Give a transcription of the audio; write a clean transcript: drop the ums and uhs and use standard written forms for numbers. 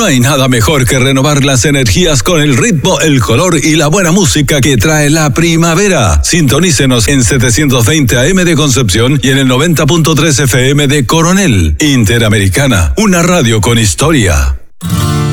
No hay nada mejor que renovar las energías con el ritmo, el color y la buena música que trae la primavera. Sintonícenos en 720 AM de Concepción y en el 90.3 FM de Coronel. Interamericana, una radio con historia.